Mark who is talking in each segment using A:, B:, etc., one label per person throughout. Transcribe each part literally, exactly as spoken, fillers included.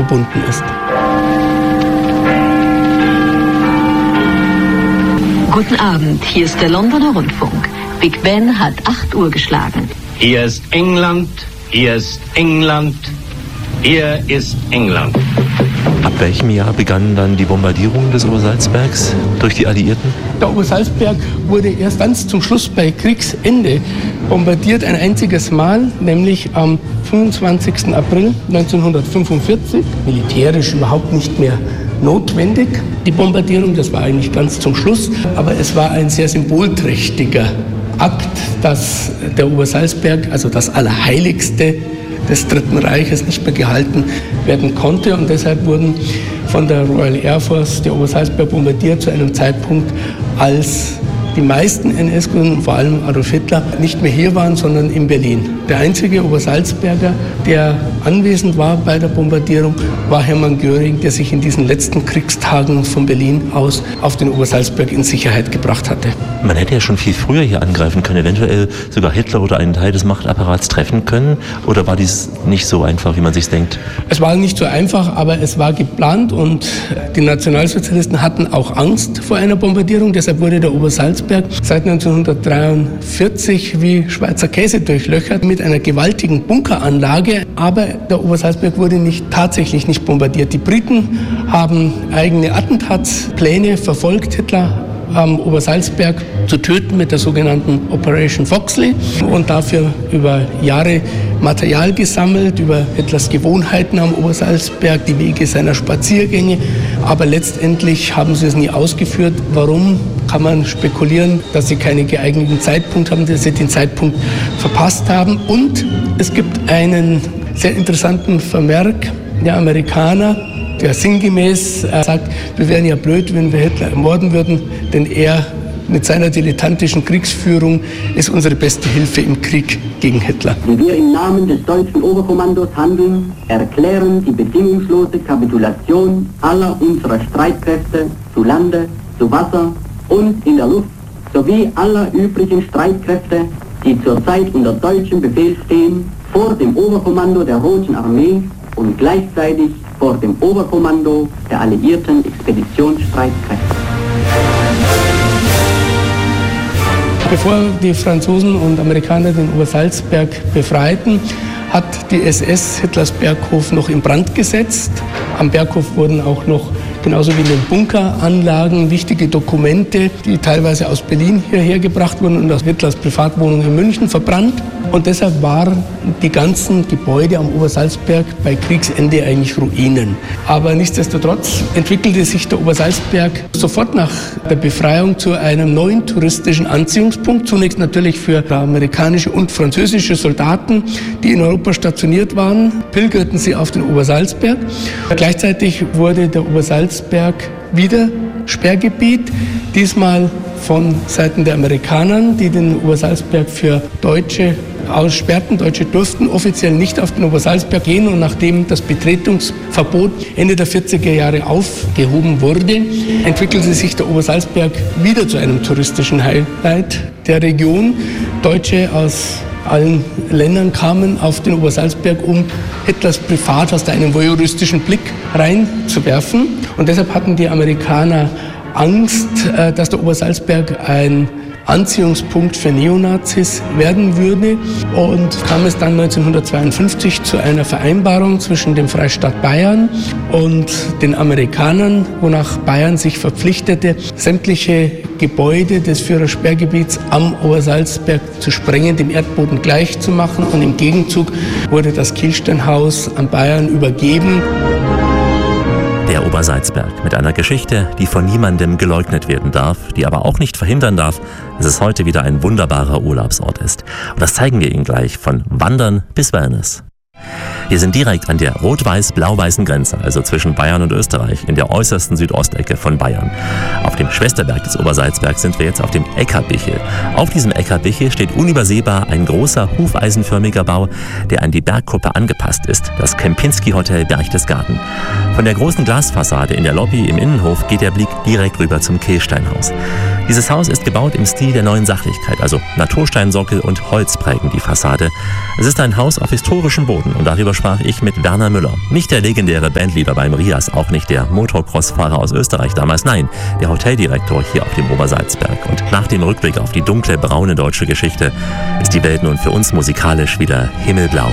A: verbunden ist.
B: Guten Abend, hier ist der Londoner Rundfunk. Big Ben hat acht Uhr geschlagen.
C: Hier ist England, hier ist England, hier ist England.
D: Ab welchem Jahr begannen dann die Bombardierungen des Obersalzbergs durch die Alliierten?
A: Der Obersalzberg wurde erst ganz zum Schluss bei Kriegsende bombardiert, ein einziges Mal, nämlich am fünfundzwanzigsten April neunzehnhundertfünfundvierzig. Militärisch überhaupt nicht mehr notwendig, die Bombardierung, das war eigentlich ganz zum Schluss, aber es war ein sehr symbolträchtiger Akt, dass der Obersalzberg, also das Allerheiligste des Dritten Reiches, nicht mehr gehalten werden konnte, und deshalb wurden von der Royal Air Force der Obersalzberg bombardiert zu einem Zeitpunkt, als die meisten N S-Gründen, vor allem Adolf Hitler, nicht mehr hier waren, sondern in Berlin. Der einzige Obersalzberger, der anwesend war bei der Bombardierung, war Hermann Göring, der sich in diesen letzten Kriegstagen von Berlin aus auf den Obersalzberg in Sicherheit gebracht hatte.
D: Man hätte ja schon viel früher hier angreifen können, eventuell sogar Hitler oder einen Teil des Machtapparats treffen können. Oder war dies nicht so einfach, wie man sich denkt?
A: Es war nicht so einfach, aber es war geplant, und die Nationalsozialisten hatten auch Angst vor einer Bombardierung. Deshalb wurde der Obersalzberg seit neunzehnhundertdreiundvierzig wie Schweizer Käse durchlöchert mit einer gewaltigen Bunkeranlage. Aber der Obersalzberg wurde nicht, tatsächlich nicht bombardiert. Die Briten haben eigene Attentatspläne verfolgt, Hitler am Obersalzberg zu töten mit der sogenannten Operation Foxley, und dafür über Jahre Material gesammelt, über Hitlers Gewohnheiten am Obersalzberg, die Wege seiner Spaziergänge. Aber letztendlich haben sie es nie ausgeführt. Warum, kann man spekulieren, dass sie keinen geeigneten Zeitpunkt haben, dass sie den Zeitpunkt verpasst haben. Und es gibt einen sehr interessanten Vermerk der Amerikaner, der sinngemäß äh, sagt, wir wären ja blöd, wenn wir Hitler ermorden würden, denn er mit seiner dilettantischen Kriegsführung ist unsere beste Hilfe im Krieg gegen Hitler.
E: Wie wir im Namen des deutschen Oberkommandos handeln, erklären die bedingungslose Kapitulation aller unserer Streitkräfte zu Lande, zu Wasser und in der Luft, sowie aller übrigen Streitkräfte, die zurzeit unter deutschem Befehl stehen, vor dem Oberkommando der Roten Armee und gleichzeitig vor dem Oberkommando der alliierten Expeditionsstreitkräfte.
A: Bevor die Franzosen und Amerikaner den Obersalzberg befreiten, hat die S S Hitlers Berghof noch in Brand gesetzt. Am Berghof wurden auch noch, genauso wie in den Bunkeranlagen, wichtige Dokumente, die teilweise aus Berlin hierher gebracht wurden und aus Hitlers Privatwohnung in München, verbrannt. Und deshalb waren die ganzen Gebäude am Obersalzberg bei Kriegsende eigentlich Ruinen. Aber nichtsdestotrotz entwickelte sich der Obersalzberg sofort nach der Befreiung zu einem neuen touristischen Anziehungspunkt. Zunächst natürlich für amerikanische und französische Soldaten, die in Europa stationiert waren, pilgerten sie auf den Obersalzberg. Gleichzeitig wurde der Obersalzberg wieder Sperrgebiet, diesmal von Seiten der Amerikaner, die den Obersalzberg für Deutsche aussperrten. Deutsche durften offiziell nicht auf den Obersalzberg gehen, und nachdem das Betretungsverbot Ende der vierziger Jahre aufgehoben wurde, entwickelte sich der Obersalzberg wieder zu einem touristischen Highlight der Region. Deutsche aus allen Ländern kamen auf den Obersalzberg, um Hitlers Privathaus da einen voyeuristischen Blick reinzuwerfen. Und deshalb hatten die Amerikaner Angst, dass der Obersalzberg ein Anziehungspunkt für Neonazis werden würde, und kam es dann neunzehnhundertzweiundfünfzig zu einer Vereinbarung zwischen dem Freistaat Bayern und den Amerikanern, wonach Bayern sich verpflichtete, sämtliche Gebäude des Führersperrgebiets am Obersalzberg zu sprengen, dem Erdboden gleich zu machen, und im Gegenzug wurde das Kielsteinhaus an Bayern übergeben.
D: Der Obersalzberg mit einer Geschichte, die von niemandem geleugnet werden darf, die aber auch nicht verhindern darf, dass es heute wieder ein wunderbarer Urlaubsort ist. Und das zeigen wir Ihnen gleich, von Wandern bis Wellness. Wir sind direkt an der rot-weiß-blau-weißen Grenze, also zwischen Bayern und Österreich, in der äußersten Südostecke von Bayern. Auf dem Schwesterberg des Obersalzbergs sind wir jetzt auf dem Eckarbichel. Auf diesem Eckarbichel steht unübersehbar ein großer, hufeisenförmiger Bau, der an die Bergkuppe angepasst ist, das Kempinski-Hotel Berchtesgaden. Von der großen Glasfassade in der Lobby im Innenhof geht der Blick direkt rüber zum Kehlsteinhaus. Dieses Haus ist gebaut im Stil der neuen Sachlichkeit, also Natursteinsockel und Holz prägen die Fassade. Es ist ein Haus auf historischem Boden, und darüber sprach ich mit Werner Müller. Nicht der legendäre Bandleader beim Rias, auch nicht der Motocross-Fahrer aus Österreich damals, nein, der Hoteldirektor hier auf dem Obersalzberg. Und nach dem Rückblick auf die dunkle, braune deutsche Geschichte ist die Welt nun für uns musikalisch wieder himmelblau.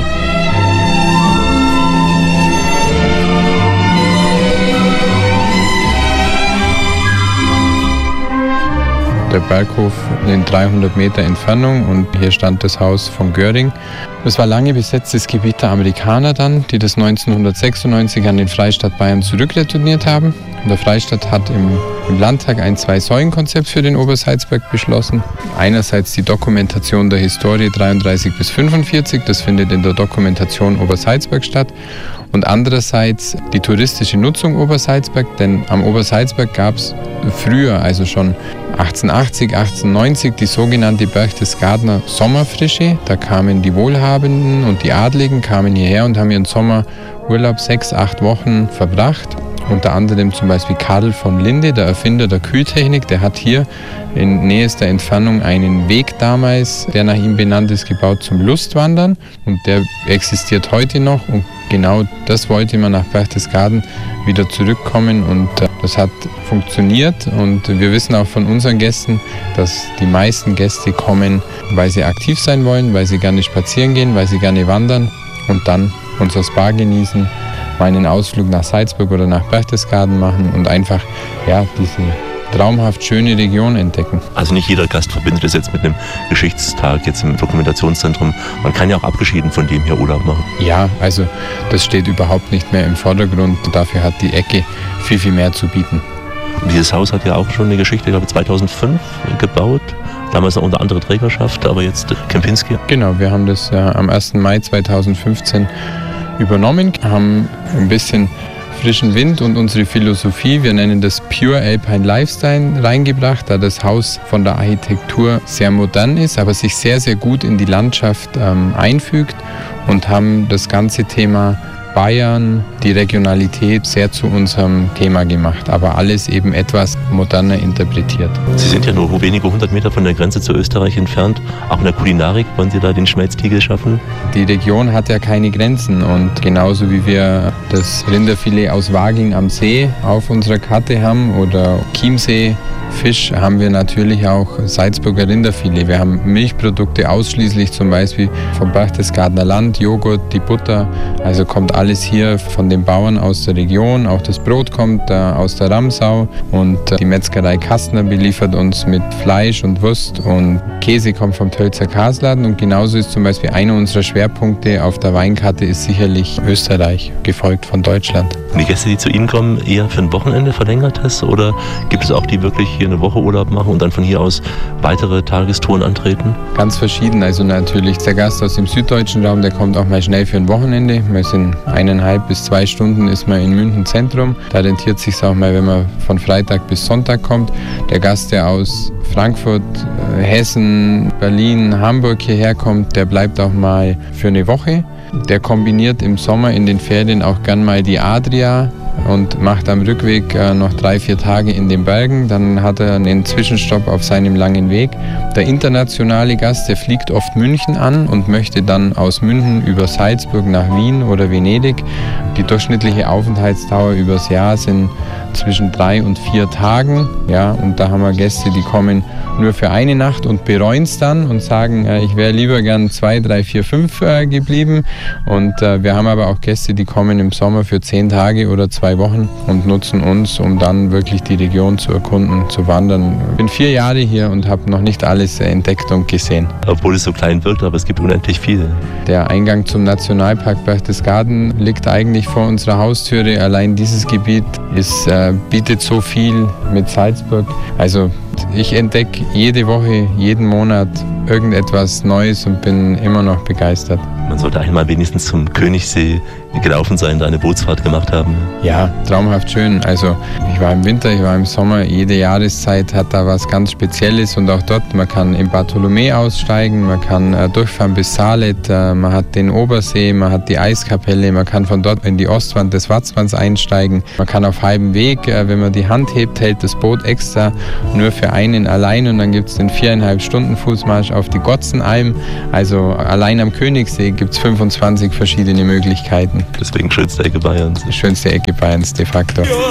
F: Der Berghof in dreihundert Meter Entfernung und hier stand das Haus von Göring. Das war lange besetztes Gebiet der Amerikaner dann, die das neunzehnhundertsechsundneunzig an den Freistaat Bayern zurückretourniert haben. Und der Freistaat hat im, im Landtag ein Zwei-Säulen-Konzept für den Obersalzberg beschlossen. Einerseits die Dokumentation der Historie dreiunddreißig bis fünfundvierzig, das findet in der Dokumentation Obersalzberg statt. Und andererseits die touristische Nutzung Obersalzberg, denn am Obersalzberg gab es früher, also schon achtzehnhundertachtzig, achtzehnhundertneunzig, die sogenannte Berchtesgadener Sommerfrische. Da kamen die Wohlhabenden und die Adligen kamen hierher und haben ihren Sommerurlaub sechs, acht Wochen verbracht. Unter anderem zum Beispiel Karl von Linde, der Erfinder der Kühltechnik, der hat hier in nächster Entfernung einen Weg damals, der nach ihm benannt ist, gebaut zum Lustwandern und der existiert heute noch und genau das wollte man nach Berchtesgaden wieder zurückkommen und das hat funktioniert und wir wissen auch von unseren Gästen, dass die meisten Gäste kommen, weil sie aktiv sein wollen, weil sie gerne spazieren gehen, weil sie gerne wandern und dann unser Spa genießen, mal einen Ausflug nach Salzburg oder nach Berchtesgaden machen und einfach ja, diese traumhaft schöne Region entdecken.
D: Also nicht jeder Gast verbindet es jetzt mit einem Geschichtstag jetzt im Dokumentationszentrum. Man kann ja auch abgeschieden von dem hier Urlaub machen.
F: Ja, also das steht überhaupt nicht mehr im Vordergrund. Dafür hat die Ecke viel, viel mehr zu bieten.
D: Dieses Haus hat ja auch schon eine Geschichte, ich glaube zweitausendfünf gebaut. Damals noch unter anderer Trägerschaft, aber jetzt Kempinski.
F: Genau, wir haben das äh, am ersten Mai zweitausendfünfzehn übernommen, haben ein bisschen frischen Wind und unsere Philosophie, wir nennen das Pure Alpine Lifestyle, reingebracht, da das Haus von der Architektur sehr modern ist, aber sich sehr, sehr gut in die Landschaft ähm, einfügt und haben das ganze Thema Bayern, die Regionalität sehr zu unserem Thema gemacht, aber alles eben etwas moderner interpretiert.
D: Sie sind ja nur wenige hundert Meter von der Grenze zu Österreich entfernt. Auch in der Kulinarik wollen Sie da den Schmelztiegel schaffen?
F: Die Region hat ja keine Grenzen und genauso wie wir das Rinderfilet aus Waging am See auf unserer Karte haben oder Chiemsee Fisch, haben wir natürlich auch Salzburger Rinderfilet. Wir haben Milchprodukte ausschließlich zum Beispiel vom Berchtesgadener Land, Joghurt, die Butter. Also kommt alles hier von den Bauern aus der Region. Auch das Brot kommt äh, aus der Ramsau und äh, die Metzgerei Kastner beliefert uns mit Fleisch und Wurst und Käse kommt vom Tölzer Kasladen und genauso ist zum Beispiel einer unserer Schwerpunkte auf der Weinkarte ist sicherlich Österreich, gefolgt von Deutschland.
D: Und die Gäste, die zu Ihnen kommen, eher für ein Wochenende verlängertes oder gibt es auch die wirklich hier eine Woche Urlaub machen und dann von hier aus weitere Tagestouren antreten?
F: Ganz verschieden. Also natürlich der Gast aus dem süddeutschen Raum, der kommt auch mal schnell für ein Wochenende. Wir sind eineinhalb bis zwei Stunden ist man in München Zentrum. Da rentiert sich auch mal, wenn man von Freitag bis Sonntag kommt. Der Gast, der aus Frankfurt, Hessen, Berlin, Hamburg hierher kommt, der bleibt auch mal für eine Woche. Der kombiniert im Sommer in den Ferien auch gern mal die Adria und macht am Rückweg äh, noch drei, vier Tage in den Bergen. Dann hat er einen Zwischenstopp auf seinem langen Weg. Der internationale Gast, der fliegt oft München an und möchte dann aus München über Salzburg nach Wien oder Venedig. Die durchschnittliche Aufenthaltsdauer übers Jahr sind zwischen drei und vier Tagen. Ja, und da haben wir Gäste, die kommen nur für eine Nacht und bereuen es dann und sagen, äh, ich wäre lieber gern zwei, drei, vier, fünf äh, geblieben. Und äh, wir haben aber auch Gäste, die kommen im Sommer für zehn Tage oder zwei Wochen und nutzen uns, um dann wirklich die Region zu erkunden, zu wandern. Ich bin vier Jahre hier und habe noch nicht alles entdeckt und gesehen.
D: Obwohl es so klein wirkt, aber es gibt unendlich viel.
F: Der Eingang zum Nationalpark Berchtesgaden liegt eigentlich vor unserer Haustüre. Allein dieses Gebiet ist, äh, bietet so viel mit Salzburg. Also ich entdecke jede Woche, jeden Monat irgendetwas Neues und bin immer noch begeistert.
D: Man sollte einmal wenigstens zum Königssee gelaufen sein, da eine Bootsfahrt gemacht haben.
F: Ja, traumhaft schön. Also ich war im Winter, ich war im Sommer. Jede Jahreszeit hat da was ganz Spezielles und auch dort, man kann im Bartholomä aussteigen, man kann äh, durchfahren bis Salet, äh, man hat den Obersee, man hat die Eiskapelle, man kann von dort in die Ostwand des Watzmanns einsteigen. Man kann auf halbem Weg, äh, wenn man die Hand hebt, hält das Boot extra nur für für einen allein und dann gibt es den viereinhalb Stunden Fußmarsch auf die Gotzenalm. Also allein am Königssee gibt es fünfundzwanzig verschiedene Möglichkeiten.
D: Deswegen schönste Ecke Bayerns.
F: Die schönste Ecke Bayerns de facto.